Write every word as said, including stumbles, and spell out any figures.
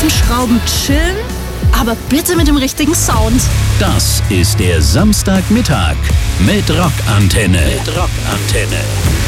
beim Schrauben chillen, aber bitte mit dem richtigen Sound. Das ist der Samstagmittag mit Rockantenne. Mit Rockantenne.